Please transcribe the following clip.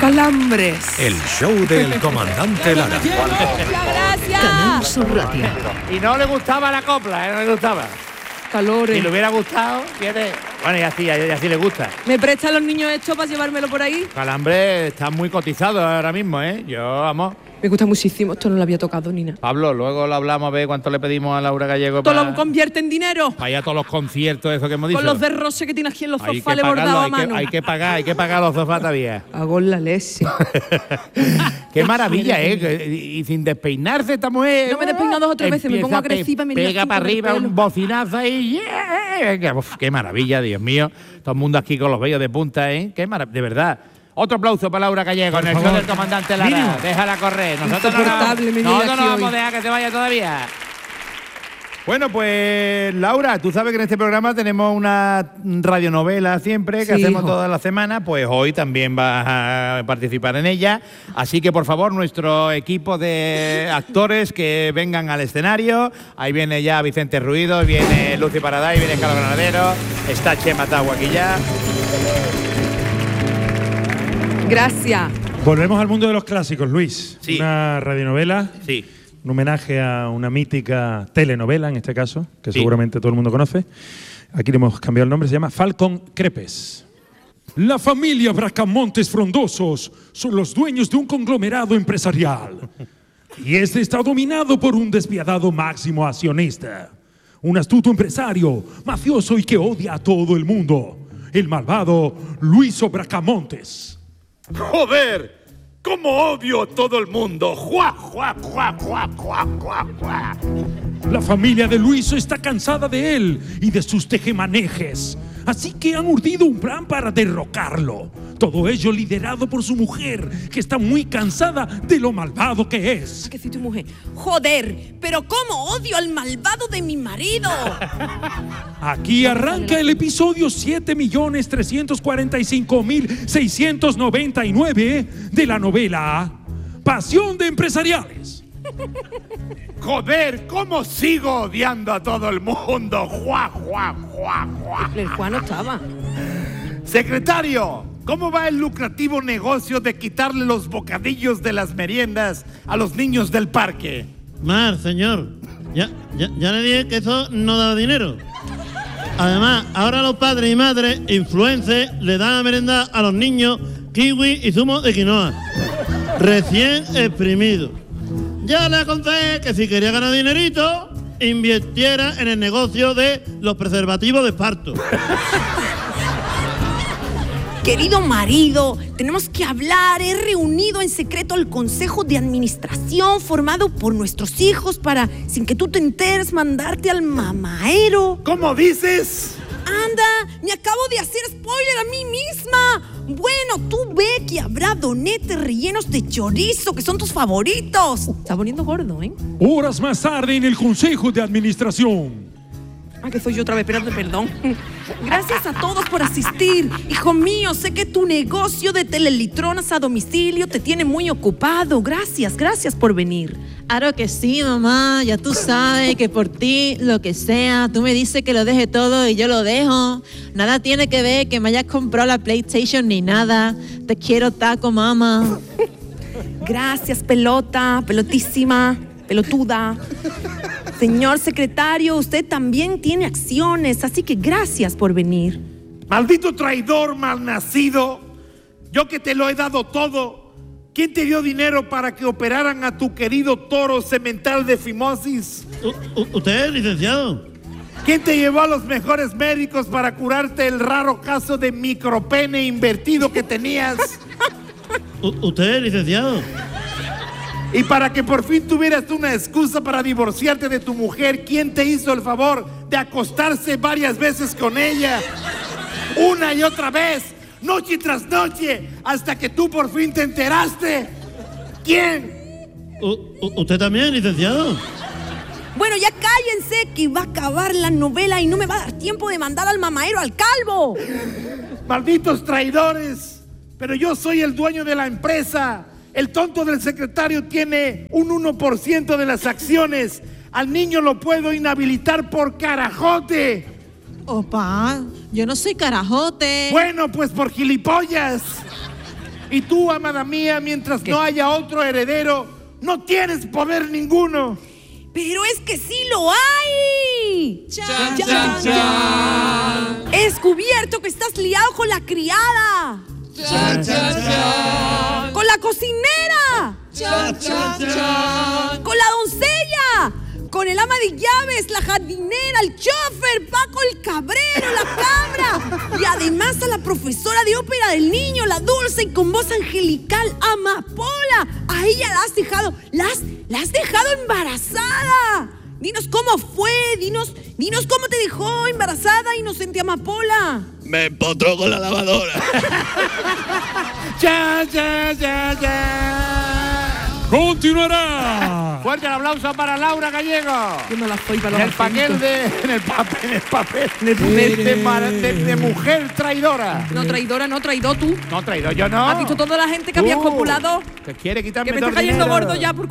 Calambres. El show del comandante Lara. ¡Gracias! Canal Sur Radio. Y no le gustaba la copla, no le gustaba. Calores. Si le hubiera gustado, fíjate. Bueno, y así le gusta. ¿Me prestan los niños esto para llevármelo por ahí? Calambre está muy cotizado ahora mismo, ¿eh? Yo, vamos. Me gusta muchísimo. Esto no lo había tocado, Nina. Pablo, luego lo hablamos a ver cuánto le pedimos a Laura Gallego Todo para lo convierte en dinero. ir a todos los conciertos, eso que hemos dicho. Con los derroches que tiene aquí en los Hay sofás, que le he bordado a pagarlo, mano. hay que pagar los sofás todavía. Hago la leche. Qué maravilla, ¿eh? Y sin despeinarse esta mujer. No me he despeinado 2 o 3 veces, me pongo agresiva, me pega lío para así con el arriba pelo. un bocinazo ahí. ¡Yeah! Uf, qué maravilla, Dios mío. Todo el mundo aquí con los vellos de punta, ¿eh? Qué maravilla, de verdad. Otro aplauso para Laura Gallego en el show del comandante Lara. Mínimo. Déjala correr. Nosotros Insoportable, me no viene aquí vamos a hoy. dejar que se vaya todavía. Bueno, pues Laura, tú sabes que en este programa tenemos una radionovela siempre que Sí, hacemos hijo. todas las semanas, pues hoy también vas a participar en ella. Así que por favor, nuestro equipo de actores que vengan al escenario. Ahí viene ya Vicente Ruido, viene Lucy Paraday, viene Carlos Granadero, está Chema Tagua aquí ya. Gracias. Volvemos al mundo de los clásicos, Luis. Sí. Una radionovela, Sí. un homenaje a una mítica telenovela, en este caso, que Sí. seguramente todo el mundo conoce. Aquí le hemos cambiado el nombre, se llama Falcon Crepes. La familia Bracamontes Frondosos son los dueños de un conglomerado empresarial. Y este está dominado por un despiadado máximo accionista. Un astuto empresario, mafioso y que odia a todo el mundo. El malvado Luiso Bracamontes. ¡Joder! ¡Cómo odio a todo el mundo! ¡Juá, juá, juá, juá, juá, juá, juá! La familia de Luiso está cansada de él y de sus tejemanejes. Así que han urdido un plan para derrocarlo. Todo ello liderado por su mujer, que está muy cansada de lo malvado que es. ¿Qué soy tu mujer? Joder, pero cómo odio al malvado de mi marido. Aquí arranca el episodio 7.345.699 de la novela Pasión de Empresariales. ¡Joder! ¿Cómo sigo odiando a todo el mundo? ¡Juá, juá, juá, juá! El Juan no estaba. Secretario, ¿cómo va el lucrativo negocio de quitarle los bocadillos de las meriendas a los niños del parque? Mar, señor, ya le dije que eso no da dinero. Además, ahora los padres y madres, influencers, le dan a merendar a los niños kiwi y zumo de quinoa, recién exprimido. Ya le aconsejé que si quería ganar dinerito, invirtiera en el negocio de los preservativos de esparto. Querido marido, tenemos que hablar. He reunido en secreto el consejo de administración formado por nuestros hijos para, sin que tú te enteres, mandarte al mamaero. ¿Cómo dices? Anda, me acabo de hacer spoiler a mí misma. Bueno, tú ve que habrá donetes rellenos de chorizo, que son tus favoritos. Está poniendo gordo, ¿eh? Horas más tarde en el Consejo de Administración. Ah, que soy yo otra vez, espérate, perdón. Gracias a todos por asistir. Hijo mío, sé que tu negocio de telelitronas a domicilio te tiene muy ocupado. Gracias por venir. Claro que sí, mamá. Ya tú sabes que por ti, lo que sea, tú me dices que lo deje todo y yo lo dejo. Nada tiene que ver que me hayas comprado la PlayStation ni nada. Te quiero taco, mamá. Gracias, pelota, pelotísima, pelotuda. Señor secretario, usted también tiene acciones, así que gracias por venir. Maldito traidor malnacido. Yo que te lo he dado todo. ¿Quién te dio dinero para que operaran a tu querido toro semental de fimosis? ¿Usted, licenciado? ¿Quién te llevó a los mejores médicos para curarte el raro caso de micropene invertido que tenías? ¿Usted, licenciado? Y para que por fin tuvieras una excusa para divorciarte de tu mujer, ¿quién te hizo el favor de acostarse varias veces con ella? Una y otra vez, noche tras noche, hasta que tú por fin te enteraste. ¿Quién? ¿Usted también, licenciado? Bueno, ya cállense que va a acabar la novela y no me va a dar tiempo de mandar al mamaero al calvo. Malditos traidores, pero yo soy el dueño de la empresa. El tonto del secretario tiene un 1% de las acciones. Al niño lo puedo inhabilitar por carajote. Opa, yo no soy carajote. Bueno, pues por gilipollas. Y tú, amada mía, mientras no haya otro heredero, no tienes poder ninguno. Pero es que sí lo hay. Chan, Chan, chan. He descubierto que estás liado con la criada. Chan, chan, chan. Con la cocinera. Chan, chan, chan. Con la doncella. Con el ama de llaves, la jardinera, el chofer, Paco el cabrero, la cabra. Y además a la profesora de ópera del niño, la dulce y con voz angelical, Amapola. A ella la has dejado, la has dejado embarazada. Dinos cómo fue, dinos cómo te dejó embarazada, inocente Amapola. Me empotró con la lavadora. ¡Ya, ya, ya, ya! ¡Continuará! Fuerte el aplauso para Laura Gallego. Yo no la soy para En los el papel de mujer traidora. No, traidora, no, traidor tú. No, traidor, yo no. ¿Has visto toda la gente que había copulado? Que quiere quitarme Que me todo está el cayendo dinero. gordo ya por